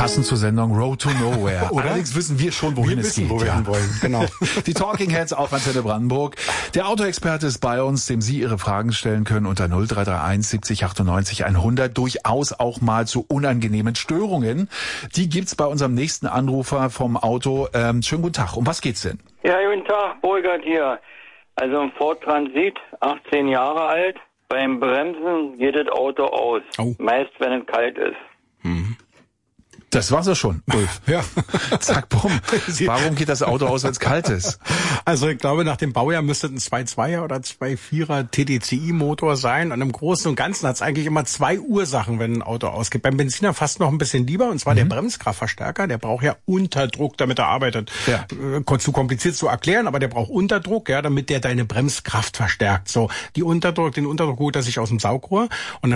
Passend zur Sendung Road to Nowhere. Allerdings wissen wir schon, wohin es geht. Wo wir hinwollen. Genau. Die Talking Heads auf Antenne Brandenburg. Der Autoexperte ist bei uns, dem Sie Ihre Fragen stellen können unter 0331 70 98 100. Durchaus auch mal zu unangenehmen Störungen. Die gibt's bei unserem nächsten Anrufer vom Auto. Schönen guten Tag. Um was geht's denn? Ja, guten Tag, Burgert hier. Also ein Ford Transit, 18 Jahre alt. Beim Bremsen geht das Auto aus. Oh. Meist, wenn es kalt ist. Das war's ja schon, Ulf. Ja. Zack, bumm. Warum geht das Auto aus, wenn es kalt ist? Also ich glaube, nach dem Baujahr müsste es ein 2.2er oder 2.4er TDCi-Motor sein. Und im Großen und Ganzen hat es eigentlich immer zwei Ursachen, wenn ein Auto ausgeht. Beim Benziner fast noch ein bisschen lieber, und zwar der Bremskraftverstärker. Der braucht ja Unterdruck, damit er arbeitet. Ja. Zu kompliziert zu erklären, aber der braucht Unterdruck, ja, damit der deine Bremskraft verstärkt. So, den Unterdruck holt er sich aus dem Saugrohr. Und